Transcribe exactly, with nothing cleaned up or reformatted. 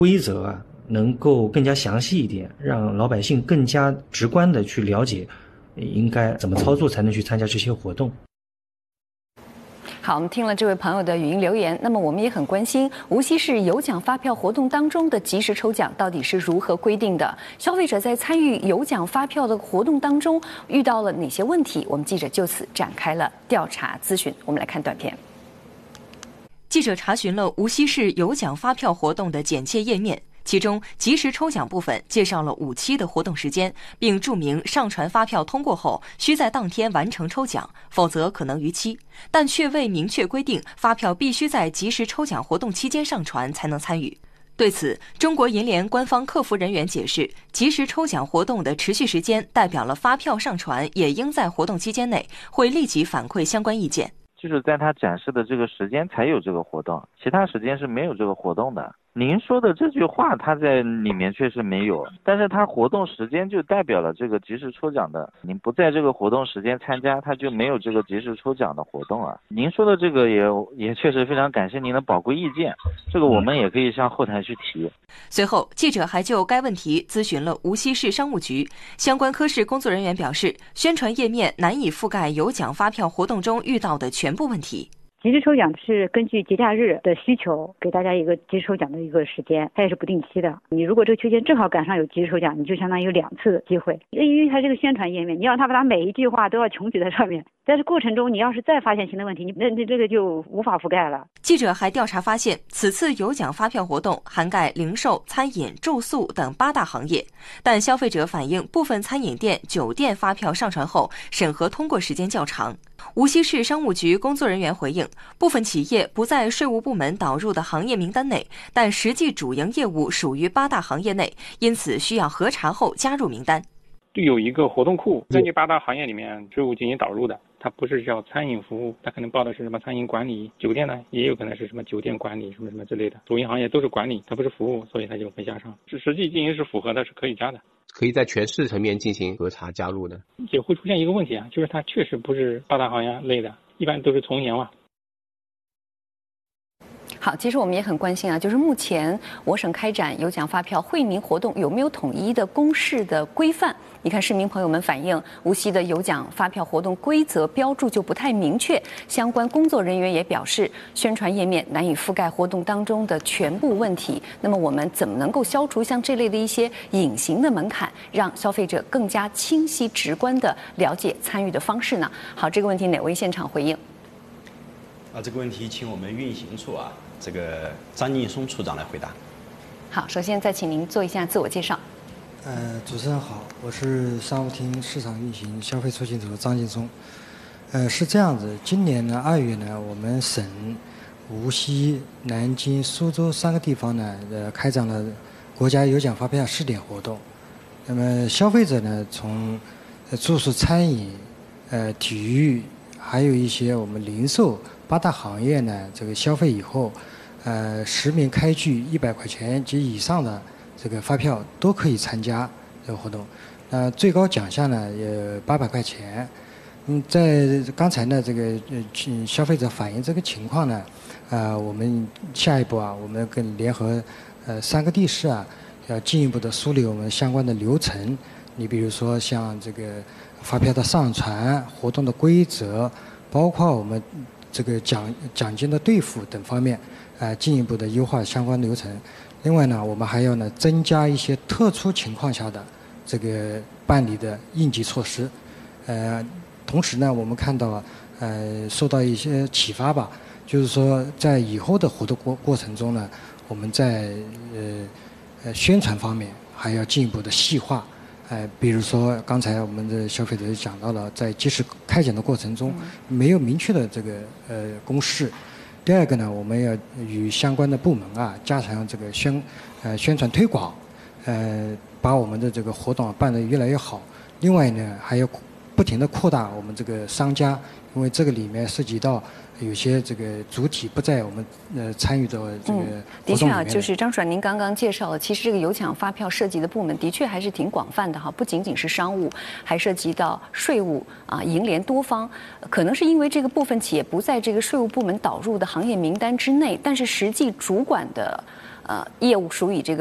规则啊能够更加详细一点，让老百姓更加直观的去了解应该怎么操作才能去参加这些活动。 好，我们听了这位朋友的语音留言，那么我们也很关心无锡市有奖发票活动当中的即时抽奖到底是如何规定的？消费者在参与有奖发票的活动当中遇到了哪些问题？我们记者就此展开了调查咨询。我们来看短片。 记者查询了无锡市有奖发票活动的简介页面。其中即时抽奖部分介绍了五期的活动时间，并注明上传发票通过后需在当天完成抽奖，否则可能逾期，但却未明确规定发票必须在即时抽奖活动期间上传才能参与。对此，中国银联官方客服人员解释，即时抽奖活动的持续时间代表了发票上传也应在活动期间内，会立即反馈相关意见。 就是在他展示的这个时间才有这个活动，其他时间是没有这个活动的。您说的这句话他在里面确实没有，但是他活动时间就代表了这个即时抽奖的，您不在这个活动时间参加，他就没有这个即时抽奖的活动啊。您说的这个也也确实非常感谢您的宝贵意见，这个我们也可以向后台去提。 随后，记者还就该问题咨询了无锡市商务局相关科室工作人员，表示宣传页面难以覆盖有奖发票活动中遇到的全部问题。 即时抽奖是根据节假日的需求给大家一个即时抽奖的一个时间，它也是不定期的。你如果这个区间正好赶上有即时抽奖，你就相当于有两次的机会。因为它这个宣传页面，你让他把它每一句话都要穷举在上面，但是过程中你要是再发现新的问题，你那那这个就无法覆盖了。 记者还调查发现，此次有奖发票活动涵盖零售、餐饮、住宿等八大行业，但消费者反映部分餐饮店、酒店发票上传后审核通过时间较长。无锡市商务局工作人员回应，部分企业不在税务部门导入的行业名单内，但实际主营业务属于八大行业内，因此需要核查后加入名单。 有一个活动库，根据八大行业里面税务进行导入的，它不是叫餐饮服务，它可能报的是什么餐饮管理，酒店呢也有可能是什么酒店管理什么什么之类的，主营行业都是管理，它不是服务，所以它就没加上。是实际经营是符合的，是可以加的。 可以在全市层面进行核查加入的。 也会出现一个问题啊，就是它确实不是八大行业类的，一般都是从严嘛。 好，其实我们也很关心啊，就是目前我省开展有奖发票惠民活动有没有统一的公示的规范？你看，市民朋友们反映，无锡的有奖发票活动规则标注就不太明确，相关工作人员也表示，宣传页面难以覆盖活动当中的全部问题。那么，我们怎么能够消除像这类的一些隐形的门槛，让消费者更加清晰直观地了解参与的方式呢？好，这个问题哪位现场回应？ 啊，这个问题请我们运行处啊，这个张劲松处长来回答。 好，首先再请您做一下自我介绍。 呃，主持人好，我是商务厅市场运行消费促进组张劲松。呃，是这样子，今年呢二月呢，我们省无锡、南京、苏州三个地方呢，呃，开展了国家有奖发票试点活动。那么消费者呢，从呃住宿、餐饮、呃体育，还有一些我们零售八大行业呢，这个消费以后，呃，实名开具一百块钱及以上的这个发票都可以参加这个活动。那、呃、最高奖项呢也八百块钱。嗯，在刚才呢这个呃消费者反映这个情况呢，呃，我们下一步啊，我们跟联合呃三个地市啊，要进一步的梳理我们相关的流程。你比如说像这个发票的上传、活动的规则，包括我们这个奖奖金的兑付等方面，呃，进一步的优化相关流程。另外呢，我们还要呢增加一些特殊情况下的这个办理的应急措施。呃，同时呢，我们看到呃受到一些启发吧，就是说在以后的活动过过程中呢，我们在呃呃宣传方面还要进一步的细化。呃，比如说刚才我们的消费者也讲到了，在即时开展的过程中没有明确的这个呃公示。第二个呢，我们要与相关的部门啊加强这个宣呃宣传推广，呃把我们的这个活动办得越来越好。另外呢，还要不停地扩大我们这个商家，因为这个里面涉及到有些这个主体不在我们呃参与的这个活动里面、嗯、 的确啊，就是张爽您刚刚介绍了，其实这个有奖发票涉及的部门的确还是挺广泛的哈，不仅仅是商务，还涉及到税务啊、银联多方。可能是因为这个部分企业不在这个税务部门导入的行业名单之内，但是实际主管的呃业务属于这个。